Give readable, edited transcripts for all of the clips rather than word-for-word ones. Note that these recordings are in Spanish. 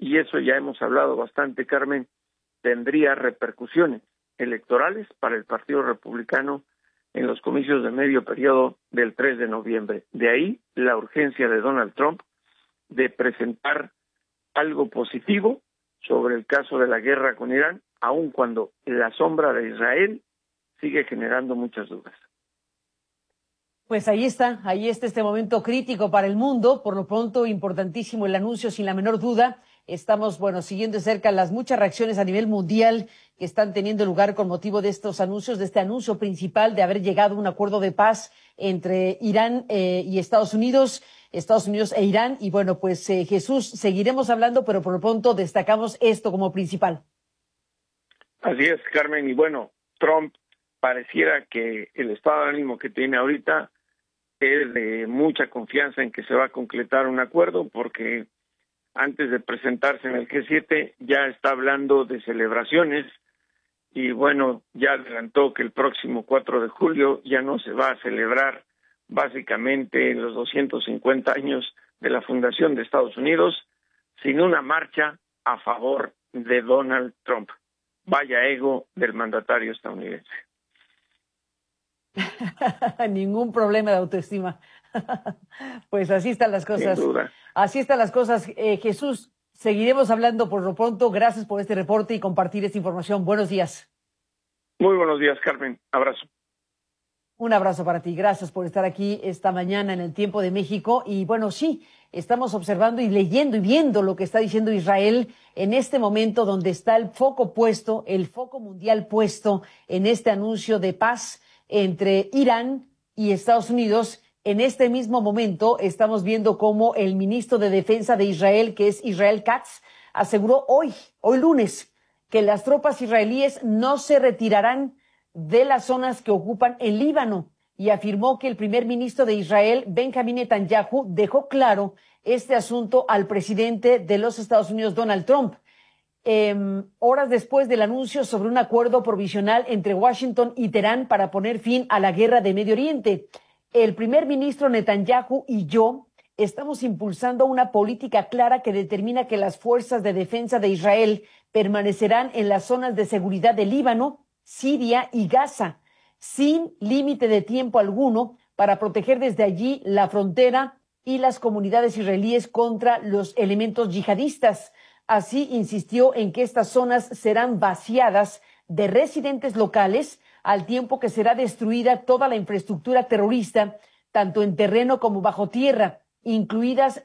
y eso ya hemos hablado bastante, Carmen, tendría repercusiones electorales para el Partido Republicano en los comicios de medio periodo del 3 de noviembre. De ahí la urgencia de Donald Trump de presentar algo positivo sobre el caso de la guerra con Irán, aun cuando la sombra de Israel sigue generando muchas dudas. Pues ahí está este momento crítico para el mundo. Por lo pronto, importantísimo el anuncio, sin la menor duda. Estamos, siguiendo de cerca las muchas reacciones a nivel mundial que están teniendo lugar con motivo de estos anuncios, de este anuncio principal de haber llegado a un acuerdo de paz entre Irán y Estados Unidos e Irán. Y Jesús, seguiremos hablando, pero por lo pronto destacamos esto como principal. Así es, Carmen. Y Trump pareciera que el estado de ánimo que tiene ahorita es de mucha confianza en que se va a concretar un acuerdo, porque antes de presentarse en el G7 ya está hablando de celebraciones y ya adelantó que el próximo 4 de julio ya no se va a celebrar básicamente los 250 años de la fundación de Estados Unidos, sino una marcha a favor de Donald Trump. Vaya ego del mandatario estadounidense. Ningún problema de autoestima. Pues así están las cosas. Sin duda. Así están las cosas. Jesús, seguiremos hablando por lo pronto. Gracias por este reporte y compartir esta información. Buenos días. Muy buenos días, Carmen. Abrazo. Un abrazo para ti. Gracias por estar aquí esta mañana en el Tiempo de México. Y sí, estamos observando y leyendo y viendo lo que está diciendo Israel en este momento donde está el foco mundial puesto en este anuncio de paz entre Irán y Estados Unidos. En este mismo momento estamos viendo cómo el ministro de Defensa de Israel, que es Israel Katz, aseguró hoy lunes, que las tropas israelíes no se retirarán de las zonas que ocupan el Líbano, y afirmó que el primer ministro de Israel, Benjamín Netanyahu, dejó claro este asunto al presidente de los Estados Unidos, Donald Trump. Horas después del anuncio sobre un acuerdo provisional entre Washington y Teherán para poner fin a la guerra de Medio Oriente, el primer ministro Netanyahu y yo estamos impulsando una política clara que determina que las fuerzas de defensa de Israel permanecerán en las zonas de seguridad de Líbano, Siria y Gaza, sin límite de tiempo alguno, para proteger desde allí la frontera y las comunidades israelíes contra los elementos yihadistas. Así insistió en que estas zonas serán vaciadas de residentes locales al tiempo que será destruida toda la infraestructura terrorista, tanto en terreno como bajo tierra, incluidas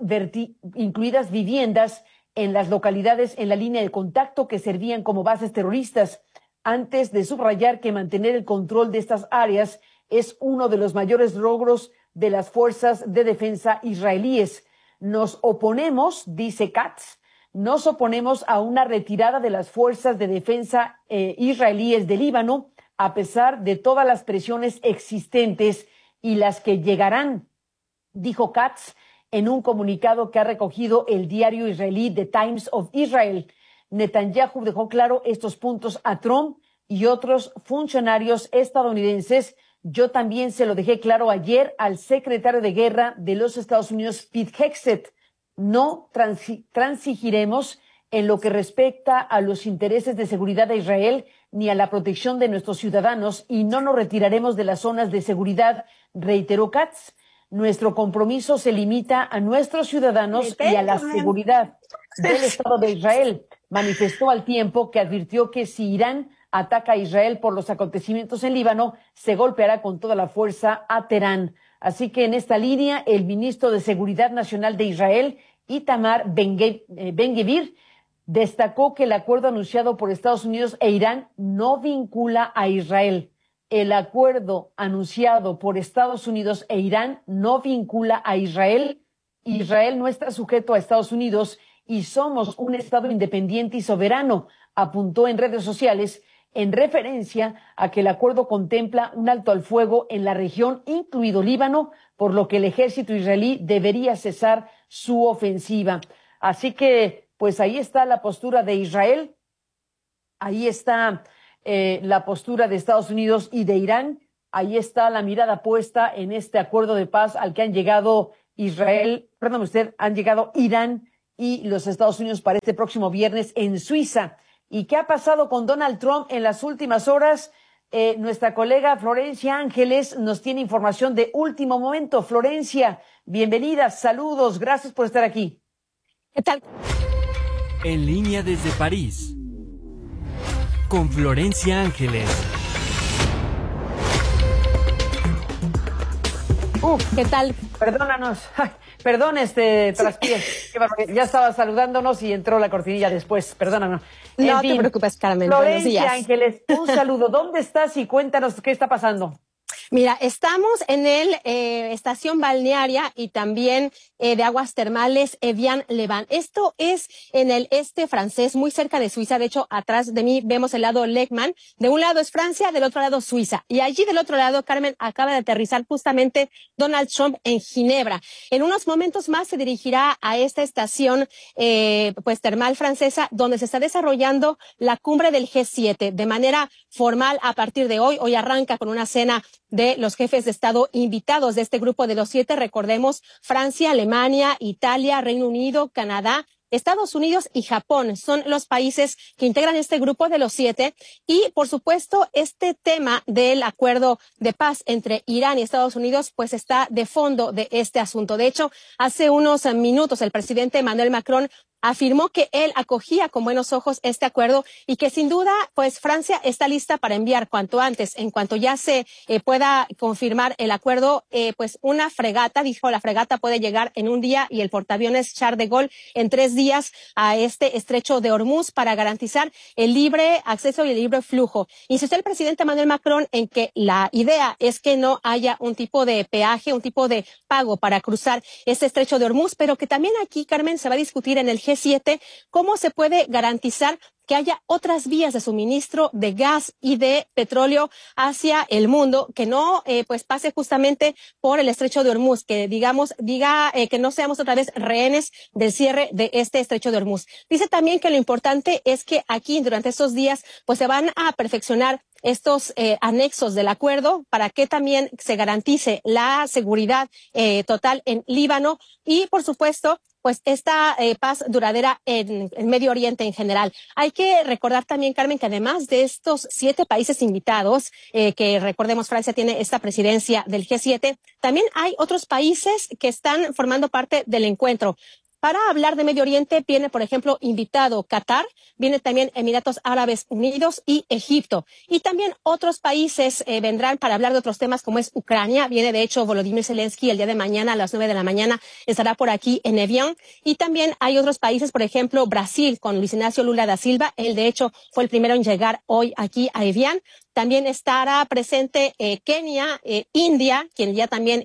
viviendas en las localidades en la línea de contacto que servían como bases terroristas, antes de subrayar que mantener el control de estas áreas es uno de los mayores logros de las fuerzas de defensa israelíes. Nos oponemos, dice Katz, a una retirada de las fuerzas de defensa israelíes de Líbano, a pesar de todas las presiones existentes y las que llegarán, dijo Katz en un comunicado que ha recogido el diario israelí The Times of Israel. Netanyahu dejó claro estos puntos a Trump y otros funcionarios estadounidenses. Yo también se lo dejé claro ayer al secretario de Guerra de los Estados Unidos, Pete Hegseth. No transigiremos en lo que respecta a los intereses de seguridad de Israel ni a la protección de nuestros ciudadanos, y no nos retiraremos de las zonas de seguridad, reiteró Katz. Nuestro compromiso se limita a nuestros ciudadanos y a la seguridad del Estado de Israel, manifestó al tiempo que advirtió que si Irán ataca a Israel por los acontecimientos en Líbano, se golpeará con toda la fuerza a Teherán. Así que en esta línea, el ministro de Seguridad Nacional de Israel, Itamar Ben-Gvir, destacó que el acuerdo anunciado por Estados Unidos e Irán no vincula a Israel. El acuerdo anunciado por Estados Unidos e Irán no vincula a Israel. Israel no está sujeto a Estados Unidos y somos un Estado independiente y soberano, apuntó en redes sociales, en referencia a que el acuerdo contempla un alto al fuego en la región, incluido Líbano, por lo que el ejército israelí debería cesar su ofensiva. Así que, pues ahí está la postura de Israel, ahí está la postura de Estados Unidos y de Irán, ahí está la mirada puesta en este acuerdo de paz al que han llegado Irán y los Estados Unidos para este próximo viernes en Suiza. ¿Y qué ha pasado con Donald Trump en las últimas horas? Nuestra colega Florencia Ángeles nos tiene información de último momento. Florencia, bienvenida, saludos, gracias por estar aquí. ¿Qué tal? En línea desde París, con Florencia Ángeles. ¿Qué tal? Perdónanos. Ay, perdón, traspié. Ya estaba saludándonos y entró la cortinilla después. Perdónanos. No te preocupes, Carmen. Buenos días. Florencia Ángeles, un saludo. ¿Dónde estás? Y cuéntanos qué está pasando. Mira, estamos en el estación balnearia y también de aguas termales Evian-les-Bains. Esto es en el este francés, muy cerca de Suiza. De hecho, atrás de mí vemos el lado Lechman. De un lado es Francia, del otro lado Suiza. Y allí del otro lado, Carmen, acaba de aterrizar justamente Donald Trump en Ginebra. En unos momentos más se dirigirá a esta estación pues termal francesa, donde se está desarrollando la cumbre del G7 de manera formal a partir de hoy. Hoy arranca con una cena de los jefes de Estado invitados de este grupo de los 7. Recordemos, Francia, Alemania, Italia, Reino Unido, Canadá, Estados Unidos y Japón son los países que integran este grupo de los 7. Y, por supuesto, este tema del acuerdo de paz entre Irán y Estados Unidos, pues está de fondo de este asunto. De hecho, hace unos minutos el presidente Emmanuel Macron afirmó que él acogía con buenos ojos este acuerdo y que sin duda, pues Francia está lista para enviar cuanto antes, en cuanto ya se pueda confirmar el acuerdo, pues una fregata, dijo, la fregata puede llegar en un día y el portaaviones Charles de Gaulle en 3 días a este estrecho de Hormuz para garantizar el libre acceso y el libre flujo. Insistió el presidente Emmanuel Macron en que la idea es que no haya un tipo de peaje, un tipo de pago para cruzar este estrecho de Hormuz, pero que también aquí, Carmen, se va a discutir en el G7 cómo se puede garantizar que haya otras vías de suministro de gas y de petróleo hacia el mundo, que no pues pase justamente por el estrecho de Hormuz, que diga que no seamos otra vez rehenes del cierre de este estrecho de Hormuz. Dice también que lo importante es que aquí durante estos días pues se van a perfeccionar estos anexos del acuerdo para que también se garantice la seguridad total en Líbano y, por supuesto, pues esta paz duradera en Medio Oriente en general. Hay que recordar también, Carmen, que además de estos 7 países invitados, que recordemos Francia tiene esta presidencia del G7, también hay otros países que están formando parte del encuentro. Para hablar de Medio Oriente viene, por ejemplo, invitado Qatar, viene también Emiratos Árabes Unidos y Egipto. Y también otros países vendrán para hablar de otros temas como es Ucrania. Viene, de hecho, Volodymyr Zelensky el día de mañana a las 9 de la mañana estará por aquí en Evian. Y también hay otros países, por ejemplo, Brasil con Luis Ignacio Lula da Silva. Él, de hecho, fue el primero en llegar hoy aquí a Evian. También estará presente Kenia, India, quien ya también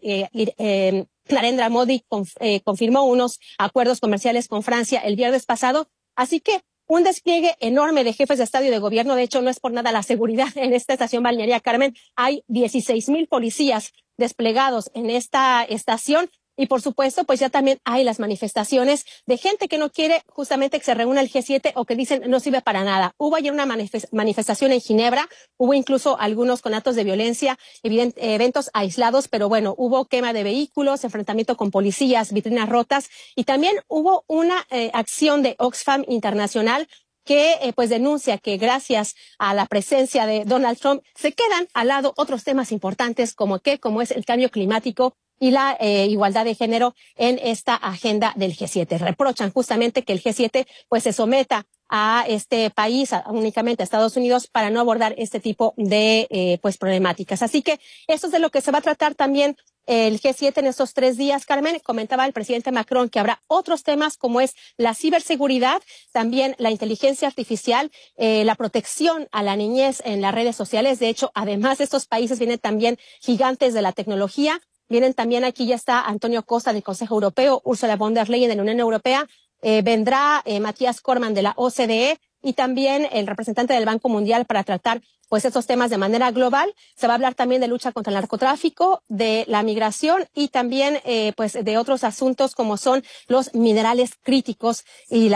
Narendra Modi confirmó unos acuerdos comerciales con Francia el viernes pasado. Así que un despliegue enorme de jefes de Estado y de gobierno. De hecho, no es por nada la seguridad en esta estación balnearia, Carmen. Hay 16,000 policías desplegados en esta estación. Y, por supuesto, pues ya también hay las manifestaciones de gente que no quiere justamente que se reúna el G7 o que dicen no sirve para nada. Hubo ayer una manifestación en Ginebra, hubo incluso algunos con actos de violencia, eventos aislados, pero bueno, hubo quema de vehículos, enfrentamiento con policías, vitrinas rotas y también hubo una acción de Oxfam Internacional que pues denuncia que gracias a la presencia de Donald Trump se quedan al lado otros temas importantes como es el cambio climático y la igualdad de género en esta agenda del G7. Reprochan justamente que el G7 pues se someta a este país, únicamente a Estados Unidos, para no abordar este tipo de pues problemáticas. Así que esto es de lo que se va a tratar también el G7 en estos 3 días, Carmen. Comentaba el presidente Macron que habrá otros temas como es la ciberseguridad, también la inteligencia artificial, la protección a la niñez en las redes sociales. De hecho, además de estos países vienen también gigantes de la tecnología. Vienen también, aquí ya está Antonio Costa del Consejo Europeo, Ursula von der Leyen de la Unión Europea, vendrá Matías Cormann de la OCDE y también el representante del Banco Mundial para tratar pues estos temas de manera global. Se va a hablar también de lucha contra el narcotráfico, de la migración y también pues de otros asuntos como son los minerales críticos y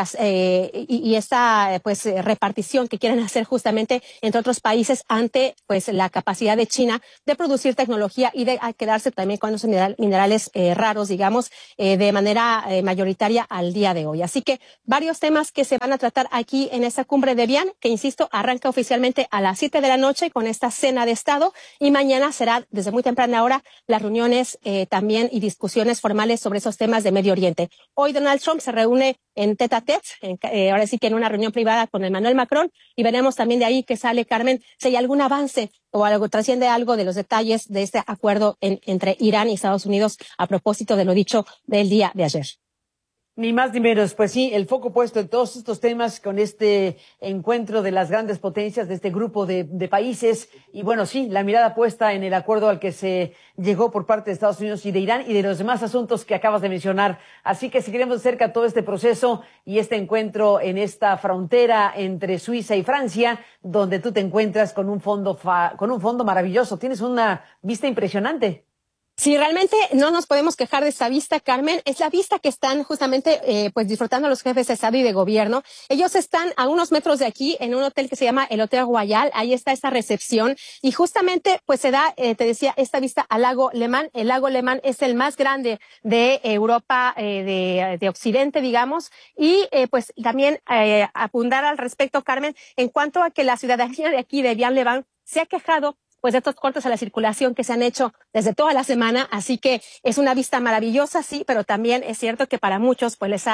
esta pues repartición que quieren hacer justamente entre otros países ante pues la capacidad de China de producir tecnología y de quedarse también con esos minerales raros, digamos, de manera mayoritaria al día de hoy. Así que varios temas que se van a tratar aquí en esta cumbre de Evian, que insisto, arranca oficialmente a las 7 de la noche con esta cena de Estado y mañana será desde muy temprana hora las reuniones también y discusiones formales sobre esos temas de Medio Oriente. Hoy Donald Trump se reúne en tete-a-tete, ahora sí que en una reunión privada con Emmanuel Macron, y veremos también de ahí que sale, Carmen, si hay algún avance o algo, trasciende algo de los detalles de este acuerdo entre Irán y Estados Unidos a propósito de lo dicho del día de ayer. Ni más ni menos, pues sí, el foco puesto en todos estos temas con este encuentro de las grandes potencias de este grupo de países y bueno, sí, la mirada puesta en el acuerdo al que se llegó por parte de Estados Unidos y de Irán y de los demás asuntos que acabas de mencionar. Así que seguiremos de cerca todo este proceso y este encuentro en esta frontera entre Suiza y Francia, donde tú te encuentras con un fondo maravilloso. Tienes una vista impresionante. Sí, realmente no nos podemos quejar de esta vista, Carmen. Es la vista que están justamente pues disfrutando los jefes de Estado y de Gobierno. Ellos están a unos metros de aquí en un hotel que se llama el Hotel Royal. Ahí está esta recepción y justamente pues se da, te decía, esta vista al lago Le Mans. El lago Le Mans es el más grande de Europa, de Occidente, digamos. Y pues también apuntar al respecto, Carmen, en cuanto a que la ciudadanía de aquí de Evian-le-Bain se ha quejado pues de estos cortes a la circulación que se han hecho desde toda la semana, así que es una vista maravillosa, sí, pero también es cierto que para muchos pues les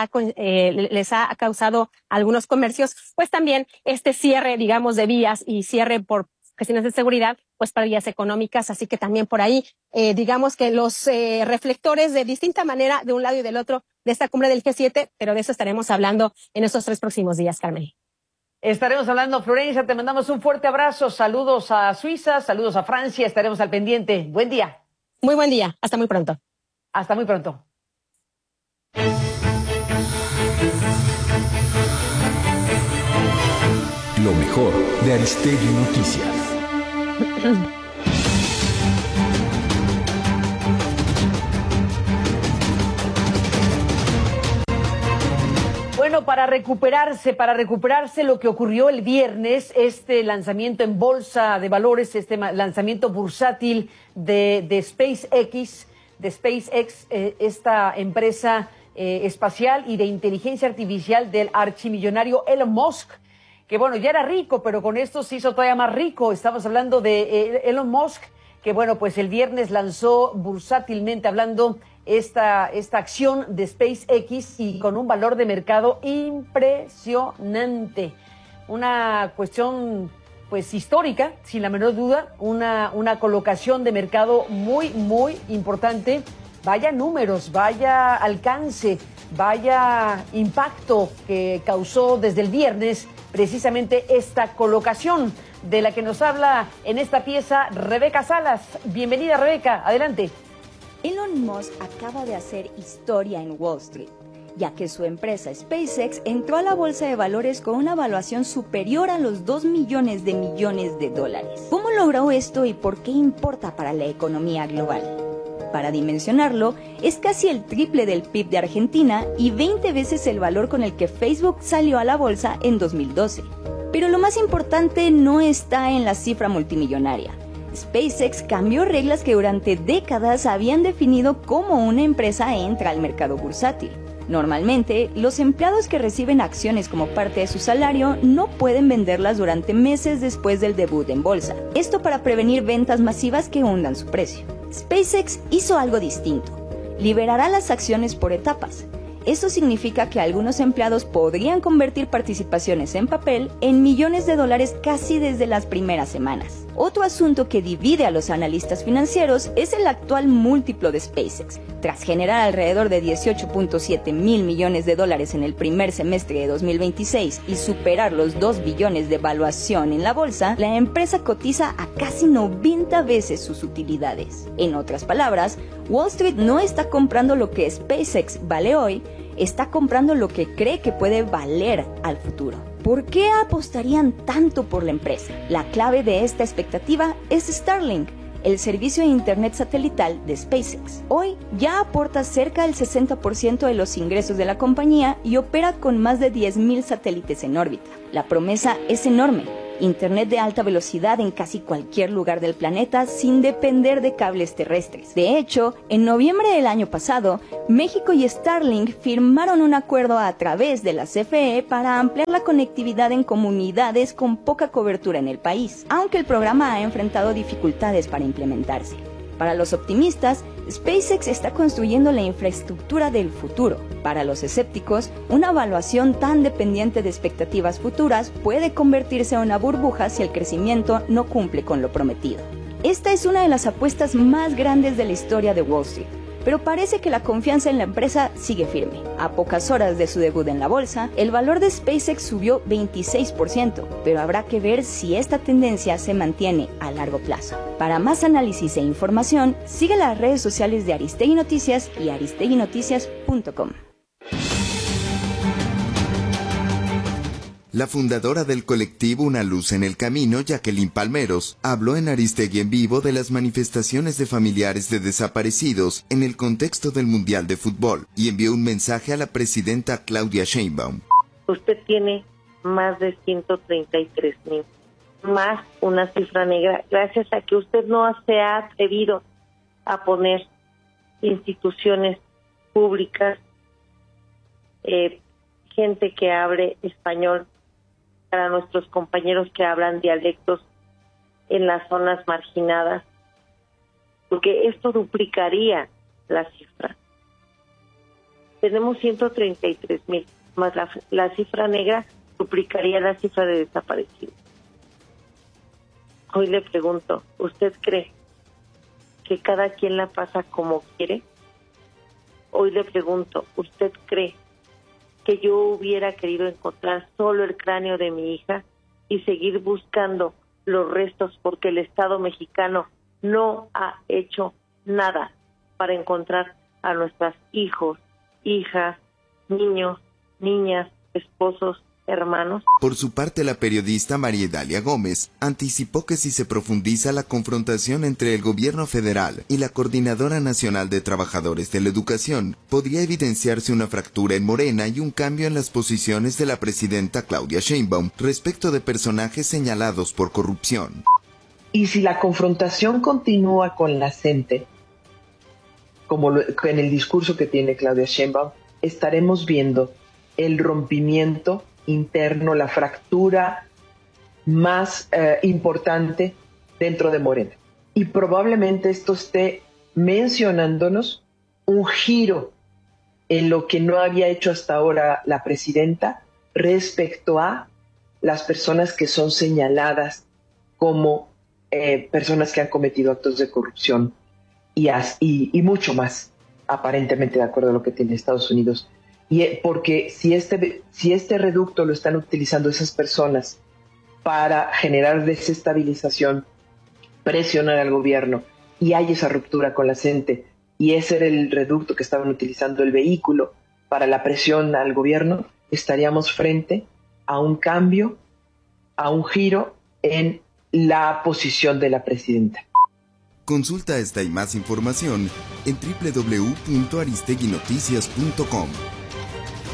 ha causado algunos comercios, pues también este cierre, digamos, de vías y cierre por cuestiones de seguridad, pues para vías económicas, así que también por ahí, digamos que los reflectores de distinta manera de un lado y del otro de esta cumbre del G7, pero de eso estaremos hablando en estos 3 próximos días, Carmen. Estaremos hablando, Florencia, te mandamos un fuerte abrazo, saludos a Suiza, saludos a Francia, estaremos al pendiente. Buen día. Muy buen día, hasta muy pronto. Hasta muy pronto. Lo mejor de Aristegui Noticias. Bueno, para recuperarse lo que ocurrió el viernes, este lanzamiento en bolsa de valores, este lanzamiento bursátil de SpaceX, esta empresa espacial y de inteligencia artificial del archimillonario Elon Musk, que bueno, ya era rico, pero con esto se hizo todavía más rico. Estamos hablando de Elon Musk, que bueno, pues el viernes lanzó bursátilmente hablando esta acción de SpaceX y con un valor de mercado impresionante. Una cuestión pues histórica, sin la menor duda, una colocación de mercado muy, muy importante. Vaya números, vaya alcance, vaya impacto que causó desde el viernes precisamente esta colocación de la que nos habla en esta pieza Rebeca Salas. Bienvenida, Rebeca, adelante. Elon Musk acaba de hacer historia en Wall Street, ya que su empresa SpaceX entró a la bolsa de valores con una valuación superior a los 2 millones de millones de dólares. ¿Cómo logró esto y por qué importa para la economía global? Para dimensionarlo, es casi el triple del PIB de Argentina y 20 veces el valor con el que Facebook salió a la bolsa en 2012. Pero lo más importante no está en la cifra multimillonaria. SpaceX cambió reglas que durante décadas habían definido cómo una empresa entra al mercado bursátil. Normalmente, los empleados que reciben acciones como parte de su salario no pueden venderlas durante meses después del debut en bolsa. Esto para prevenir ventas masivas que hundan su precio. SpaceX hizo algo distinto. Liberará las acciones por etapas. Esto significa que algunos empleados podrían convertir participaciones en papel en millones de dólares casi desde las primeras semanas. Otro asunto que divide a los analistas financieros es el actual múltiplo de SpaceX. Tras generar alrededor de 18.7 mil millones de dólares en el primer semestre de 2026 y superar los 2 billones de evaluación en la bolsa, la empresa cotiza a casi 90 veces sus utilidades. En otras palabras, Wall Street no está comprando lo que SpaceX vale hoy, está comprando lo que cree que puede valer al futuro. ¿Por qué apostarían tanto por la empresa? La clave de esta expectativa es Starlink, el servicio de internet satelital de SpaceX. Hoy ya aporta cerca del 60% de los ingresos de la compañía y opera con más de 10,000 satélites en órbita. La promesa es enorme: internet de alta velocidad en casi cualquier lugar del planeta sin depender de cables terrestres. De hecho, en noviembre del año pasado, México y Starlink firmaron un acuerdo a través de la CFE para ampliar la conectividad en comunidades con poca cobertura en el país, aunque el programa ha enfrentado dificultades para implementarse. Para los optimistas, SpaceX está construyendo la infraestructura del futuro. Para los escépticos, una evaluación tan dependiente de expectativas futuras puede convertirse en una burbuja si el crecimiento no cumple con lo prometido. Esta es una de las apuestas más grandes de la historia de Wall Street, pero parece que la confianza en la empresa sigue firme. A pocas horas de su debut en la bolsa, el valor de SpaceX subió 26%, pero habrá que ver si esta tendencia se mantiene a largo plazo. Para más análisis e información, sigue las redes sociales de Aristegui Noticias y aristeguinoticias.com. La fundadora del colectivo Una Luz en el Camino, Jacqueline Palmeros, habló en Aristegui en Vivo de las manifestaciones de familiares de desaparecidos en el contexto del Mundial de Fútbol y envió un mensaje a la presidenta Claudia Sheinbaum. Usted tiene más de 133,000, más una cifra negra, gracias a que usted no se ha atrevido a poner instituciones públicas, gente que hable español, para nuestros compañeros que hablan dialectos en las zonas marginadas, porque esto duplicaría la cifra. Tenemos 133,000, más la cifra negra duplicaría la cifra de desaparecidos. Hoy le pregunto, ¿usted cree que cada quien la pasa como quiere? Hoy le pregunto, ¿usted cree que yo hubiera querido encontrar solo el cráneo de mi hija y seguir buscando los restos porque el Estado mexicano no ha hecho nada para encontrar a nuestros hijos, hijas, niños, niñas, esposos, hermanos? Por su parte, la periodista María Dalia Gómez anticipó que si se profundiza la confrontación entre el gobierno federal y la Coordinadora Nacional de Trabajadores de la Educación, podría evidenciarse una fractura en Morena y un cambio en las posiciones de la presidenta Claudia Sheinbaum respecto de personajes señalados por corrupción. Y si la confrontación continúa con la CENTE, como en el discurso que tiene Claudia Sheinbaum, estaremos viendo el rompimiento interno, la fractura más importante dentro de Morena. Y probablemente esto esté mencionándonos un giro en lo que no había hecho hasta ahora la presidenta respecto a las personas que son señaladas como personas que han cometido actos de corrupción y mucho más, aparentemente de acuerdo a lo que tiene Estados Unidos. Porque si este reducto lo están utilizando esas personas para generar desestabilización, presionar al gobierno, y hay esa ruptura con la CENTE, y ese era el reducto que estaban utilizando, el vehículo para la presión al gobierno, estaríamos frente a un cambio, a un giro en la posición de la presidenta. Consulta esta y más información en www.aristeguinoticias.com.